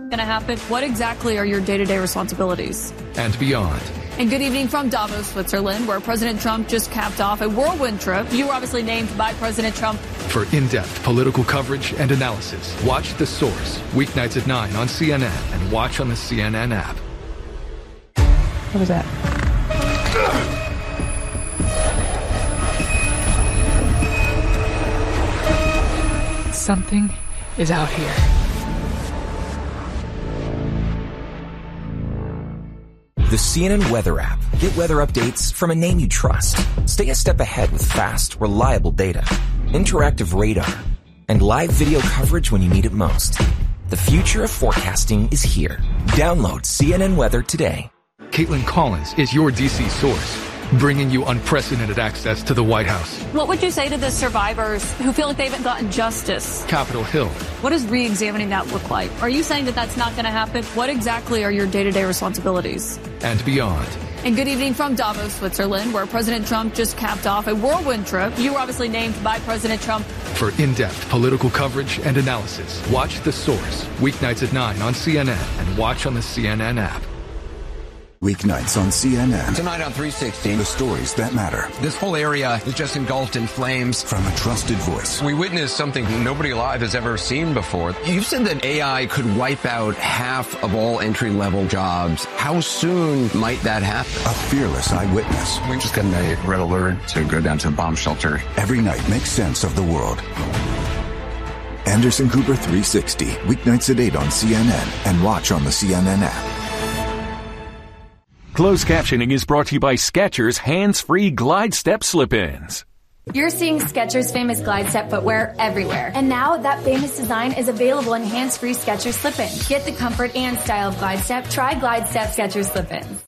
going to happen? What exactly are your day-to-day responsibilities? And beyond. And good evening from Davos, Switzerland, where President Trump just capped off a whirlwind trip. You were obviously named by President Trump. For in-depth political coverage and analysis, watch The Source, weeknights at 9 on CNN and watch on the CNN app. What was that? Something is out here. The CNN Weather app. Get weather updates from a name you trust. Stay a step ahead with fast, reliable data, interactive radar, and live video coverage when you need it most. The future of forecasting is here. Download CNN Weather today. Caitlin Collins is your DC source, bringing you unprecedented access to the White House. What would you say to the survivors who feel like they haven't gotten justice? Capitol Hill. What does re-examining that look like? Are you saying that that's not going to happen? What exactly are your day-to-day responsibilities? And beyond. And good evening from Davos, Switzerland, where President Trump just capped off a whirlwind trip. You were obviously named by President Trump. For in-depth political coverage and analysis, watch The Source, weeknights at 9 on CNN and watch on the CNN app. Weeknights on CNN. Tonight on 360. The stories that matter. This whole area is just engulfed in flames. From a trusted voice. We witnessed something nobody alive has ever seen before. You've said that AI could wipe out half of all entry-level jobs. How soon might that happen? A fearless eyewitness. We just got a red alert to go down to a bomb shelter. Every night makes sense of the world. Anderson Cooper 360. Weeknights at 8 on CNN and watch on the CNN app. Closed captioning is brought to you by Skechers hands-free Glide Step slip-ins. You're seeing Skechers' famous Glide Step footwear everywhere. And now that famous design is available in hands-free Skechers slip-ins. Get the comfort and style of Glide Step. Try Glide Step Skechers slip-ins.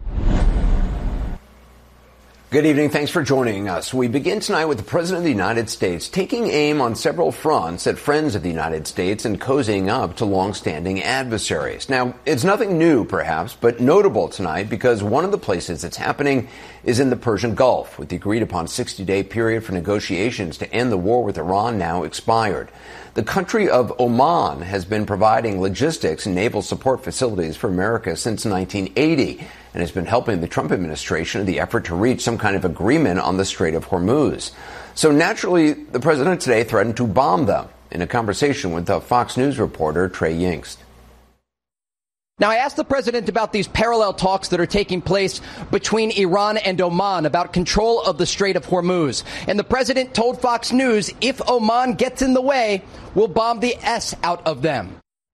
Good evening. Thanks for joining us. We begin tonight with the President of the United States taking aim on several fronts at friends of the United States and cozying up to long-standing adversaries. Now, it's nothing new, perhaps, but notable tonight because one of the places it's happening is in the Persian Gulf, with the agreed-upon 60-day period for negotiations to end the war with Iran now expired. The country of Oman has been providing logistics and naval support facilities for America since 1980 and has been helping the Trump administration in the effort to reach some kind of agreement on the Strait of Hormuz. So naturally, the president today threatened to bomb them in a conversation with the Fox News reporter Trey Yingst. Now, I asked the president about these parallel talks that are taking place between Iran and Oman about control of the Strait of Hormuz. And the president told Fox News if Oman gets in the way, we'll bomb the S out of them.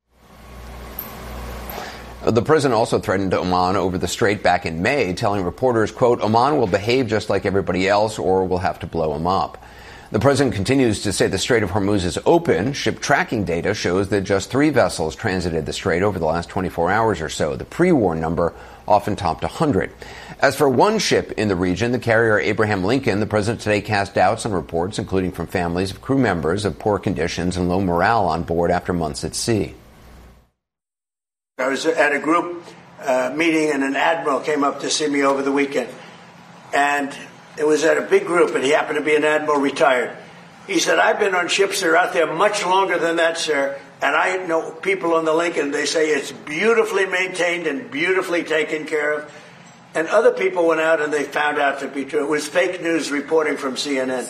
The president also threatened Oman over the strait back in May, telling reporters, quote, Oman will behave just like everybody else or we'll have to blow them up. The president continues to say the Strait of Hormuz is open. Ship tracking data shows that just 3 vessels transited the strait over the last 24 hours or so. The pre-war number often topped 100. As for one ship in the region, the carrier Abraham Lincoln, the president today cast doubts on reports, including from families of crew members, of poor conditions and low morale on board after months at sea. I was at a group meeting and an admiral came up to see me over the weekend. And it was at a big group, and he happened to be an admiral retired. He said, I've been on ships that are out there much longer than that, sir. And I know people on the Lincoln, they say it's beautifully maintained and beautifully taken care of. And other people went out and they found out to be true. It was fake news reporting from CNN.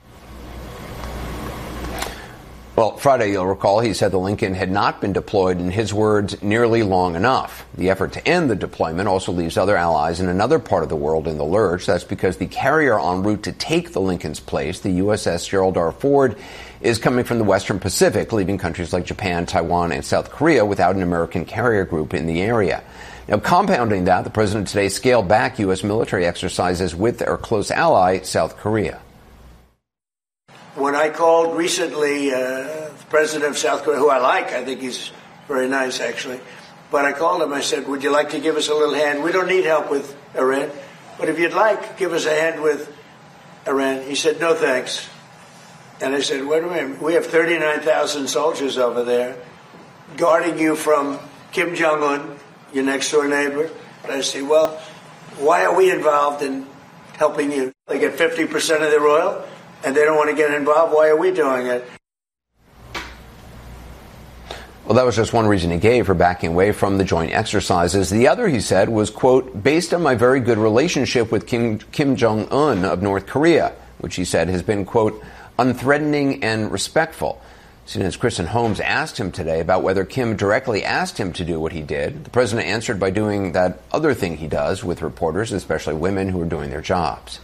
Well, Friday, you'll recall, he said the Lincoln had not been deployed, in his words, nearly long enough. The effort to end the deployment also leaves other allies in another part of the world in the lurch. That's because the carrier en route to take the Lincoln's place, the USS Gerald R. Ford, is coming from the Western Pacific, leaving countries like Japan, Taiwan, and South Korea without an American carrier group in the area. Now, compounding that, the president today scaled back U.S. military exercises with our close ally, South Korea. When I called recently the president of South Korea, who I like, I think he's very nice, actually. But I called him, I said, would you like to give us a little hand? We don't need help with Iran, but if you'd like, give us a hand with Iran. He said, no, thanks. And I said, wait a minute, we have 39,000 soldiers over there guarding you from Kim Jong-un, your next-door neighbor. And I said, well, why are we involved in helping you? They get 50% of their oil, and they don't want to get involved. Why are we doing it? Well, that was just one reason he gave for backing away from the joint exercises. The other, he said, was, quote, based on my very good relationship with Kim Jong-un of North Korea, which he said has been, quote, unthreatening and respectful. CNN's Kristen Holmes asked him today about whether Kim directly asked him to do what he did. The president answered by doing that other thing he does with reporters, especially women who are doing their jobs.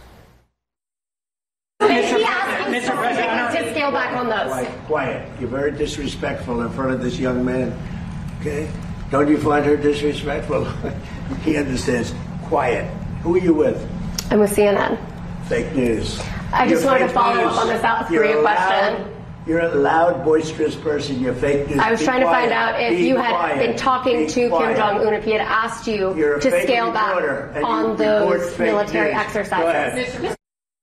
Mr. President, to scale back on those. Quiet. You're very disrespectful in front of this young man. Okay? Don't you find her disrespectful? He understands. Quiet. Who are you with? I'm with CNN. Fake news. I just wanted to follow up on the South Korea question. You're a loud, boisterous person. You're fake news. I was trying to find out if you had been talking to Kim Jong-un, if he had asked you to scale back on those military exercises.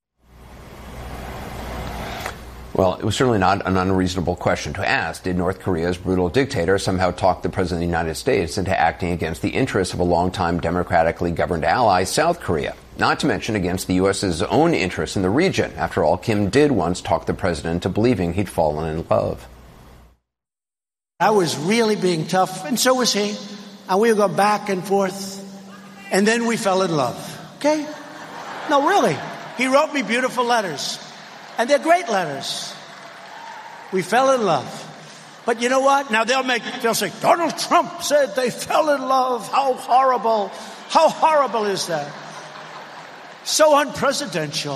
Well, it was certainly not an unreasonable question to ask. Did North Korea's brutal dictator somehow talk the President of the United States into acting against the interests of a longtime democratically governed ally, South Korea? Not to mention against the U.S.'s own interests in the region. After all, Kim did once talk the president into believing he'd fallen in love. I was really being tough, and so was he. And we would go back and forth. And then we fell in love. Okay? No, really. He wrote me beautiful letters. And they're great letters. We fell in love. But you know what? Now they'll say, Donald Trump said they fell in love. How horrible. How horrible is that? So unpresidential.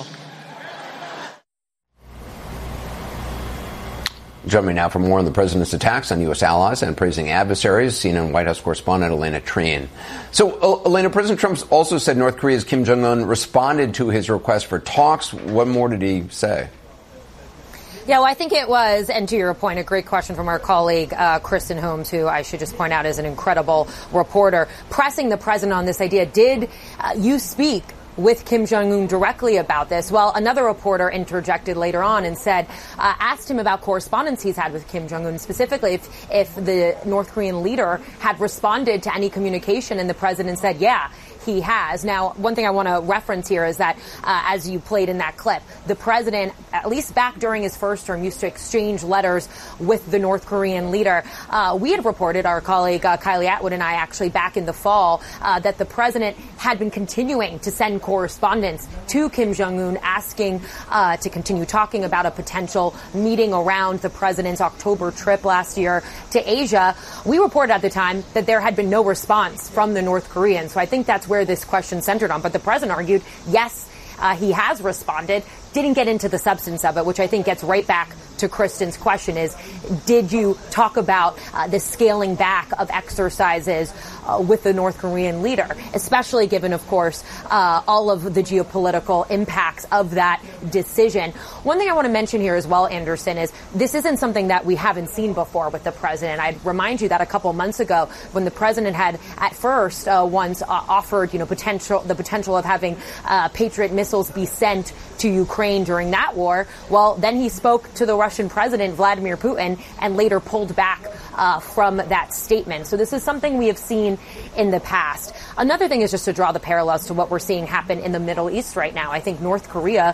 Joining me now for more on the president's attacks on U.S. allies and praising adversaries, CNN White House correspondent Elena Trien. So, Elena, President Trump also said North Korea's Kim Jong-un responded to his request for talks. What more did he say? Yeah, well, I think it was, and to your point, a great question from our colleague, Kristen Holmes, who I should just point out is an incredible reporter, pressing the president on this idea. Did you speak with Kim Jong-un directly about this? Well, another reporter interjected later on and said, asked him about correspondence he's had with Kim Jong-un, specifically if the North Korean leader had responded to any communication, and the president said, yeah, he has. Now, one thing I want to reference here is that, as you played in that clip, the president, at least back during his first term, used to exchange letters with the North Korean leader. We had reported, our colleague Kylie Atwood and I actually back in the fall, that the president had been continuing to send correspondence to Kim Jong-un asking to continue talking about a potential meeting around the president's October trip last year to Asia. We reported at the time that there had been no response from the North Koreans. So I think that's where this question centered on. But the president argued, yes, he has responded, didn't get into the substance of it, which I think gets right back to Kristen's question is, did you talk about the scaling back of exercises with the North Korean leader, especially given, of course, all of the geopolitical impacts of that decision? One thing I want to mention here as well, Anderson, is this isn't something that we haven't seen before with the president. I'd remind you that a couple months ago, when the president had at first once offered, the potential of having Patriot missiles be sent to Ukraine during that war, well, then he spoke to the Russian President Vladimir Putin and later pulled back from that statement. So this is something we have seen in the past. Another thing is just to draw the parallels to what we're seeing happen in the Middle East right now. I think North Korea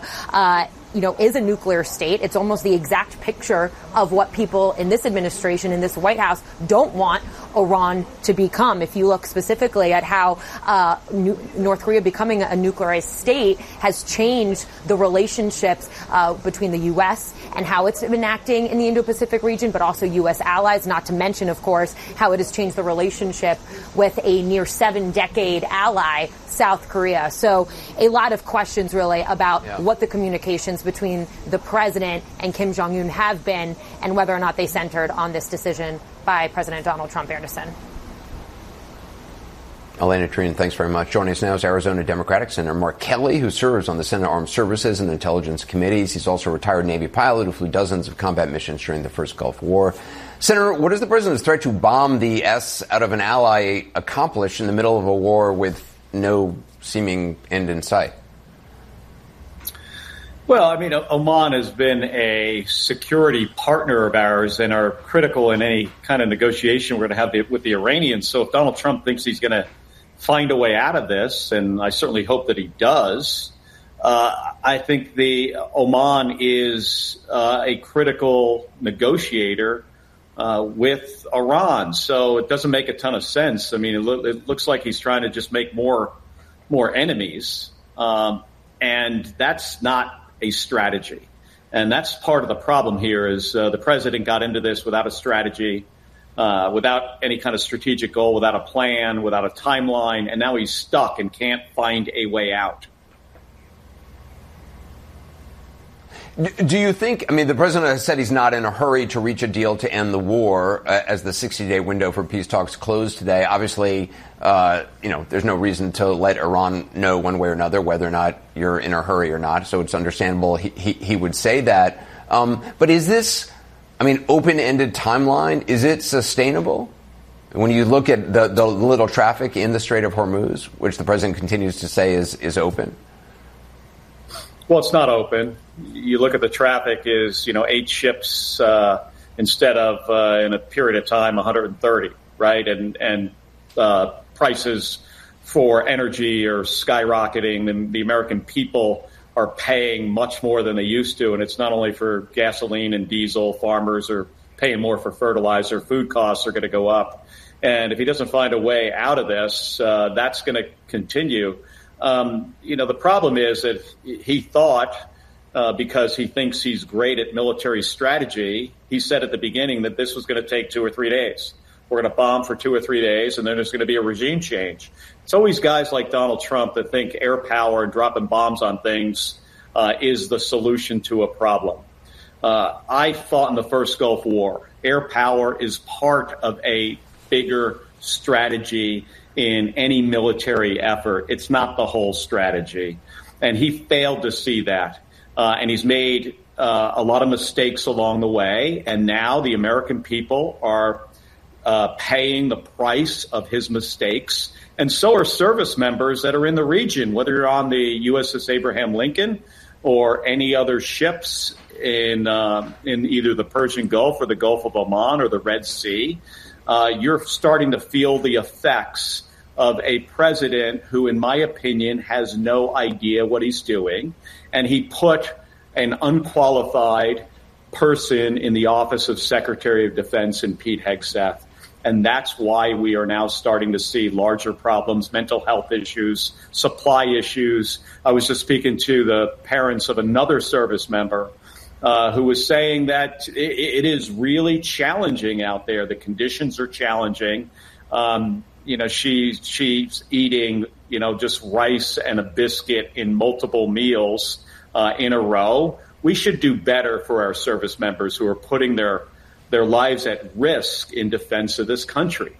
is a nuclear state. It's almost the exact picture of what people in this administration, in this White House, don't want Iran to become. If you look specifically at how North Korea becoming a nuclearized state has changed the relationships between the U.S. and how it's been acting in the Indo-Pacific region, but also U.S. allies, not to mention, of course, how it has changed the relationship with a near 7-decade ally, South Korea. So a lot of questions really about what the communications between the president and Kim Jong-un have been and whether or not they centered on this decision by President Donald Trump. Anderson. Elena Trien, thanks very much. Joining us now is Arizona Democratic Senator Mark Kelly, who serves on the Senate Armed Services and Intelligence Committees. He's also a retired Navy pilot who flew dozens of combat missions during the first Gulf War. Senator, what does the president's threat to bomb the S out of an ally accomplish in the middle of a war with no seeming end in sight? Well, I mean, Oman has been a security partner of ours and are critical in any kind of negotiation we're going to have with the Iranians. So if Donald Trump thinks he's going to find a way out of this, and I certainly hope that he does, I think the Oman is a critical negotiator with Iran. So it doesn't make a ton of sense. I mean, it looks like he's trying to just make more enemies, and that's not a strategy. And that's part of the problem here is the president got into this without a strategy, without any kind of strategic goal, without a plan, without a timeline, and now he's stuck and can't find a way out. Do you think, I mean, the president has said he's not in a hurry to reach a deal to end the war as the 60-day window for peace talks closed today. Obviously, there's no reason to let Iran know one way or another whether or not you're in a hurry or not. So it's understandable he would say that. But is this, open-ended timeline, is it sustainable? When you look at the little traffic in the Strait of Hormuz, which the president continues to say is open? Well, it's not open. You look at the traffic is, 8 ships instead of, in a period of time, 130, right? And prices for energy are skyrocketing, and the American people are paying much more than they used to. And it's not only for gasoline and diesel. Farmers are paying more for fertilizer. Food costs are going to go up. And if he doesn't find a way out of this, that's going to continue. The problem is that he thought, because he thinks he's great at military strategy, he said at the beginning that this was going to take 2 or 3 days. We're going to bomb for 2 or 3 days, and then there's going to be a regime change. It's always guys like Donald Trump that think air power and dropping bombs on things is the solution to a problem. I fought in the first Gulf War. Air power is part of a bigger strategy in any military effort. It's not the whole strategy. And he failed to see that. And he's made a lot of mistakes along the way. And now the American people are paying the price of his mistakes. And so are service members that are in the region, whether you're on the USS Abraham Lincoln or any other ships in either the Persian Gulf or the Gulf of Oman or the Red Sea. You're starting to feel the effects of a president who, in my opinion, has no idea what he's doing. And he put an unqualified person in the office of Secretary of Defense in Pete Hegseth. And that's why we are now starting to see larger problems, mental health issues, supply issues. I was just speaking to the parents of another service member who was saying that it is really challenging out there. The conditions are challenging. She's eating, just rice and a biscuit in multiple meals in a row. We should do better for our service members who are putting their lives at risk in defense of this country.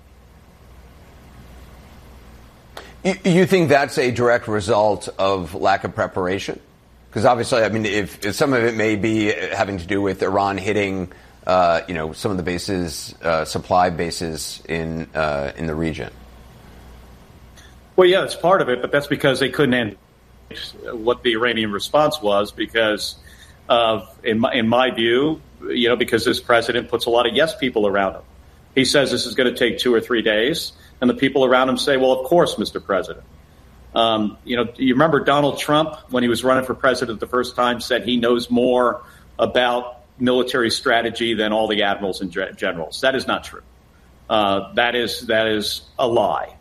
You think that's a direct result of lack of preparation? Because obviously, if some of it may be having to do with Iran hitting, some of the bases, supply bases in the region. Well, yeah, it's part of it, but that's because they couldn't anticipate what the Iranian response was because in my view, because this president puts a lot of yes people around him. He says this is going to take 2 or 3 days, and the people around him say, well, of course, Mr. President. You remember Donald Trump, when he was running for president the first time, said he knows more about military strategy than all the admirals and generals. That is not true. That is a lie.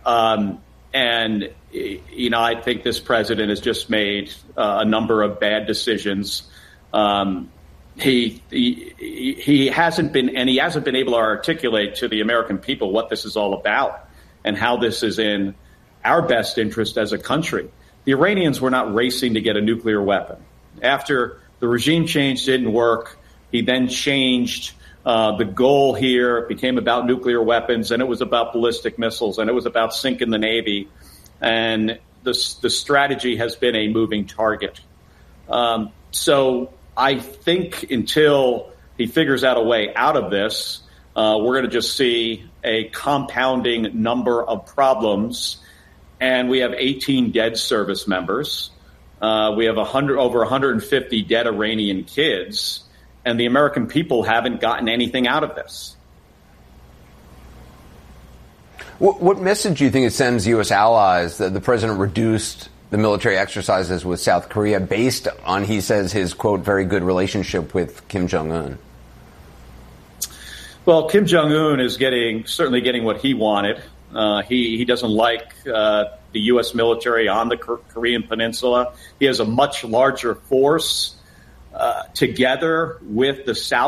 I think this president has just made a number of bad decisions. He hasn't been able to articulate to the American people what this is all about and how this is in our best interest as a country. The Iranians were not racing to get a nuclear weapon. After the regime change didn't work, he then changed the goal here. It became about nuclear weapons, and it was about ballistic missiles, and it was about sinking the Navy. And the strategy has been a moving target. So I think until he figures out a way out of this, we're going to just see a compounding number of problems. And we have 18 dead service members. We have over 150 dead Iranian kids. And the American people haven't gotten anything out of this. What message do you think it sends U.S. allies that the president reduced the military exercises with South Korea based on, he says, his, quote, very good relationship with Kim Jong-un? Well, Kim Jong-un is certainly getting what he wanted. He doesn't like the U.S. military on the Korean Peninsula. He has a much larger force together with the South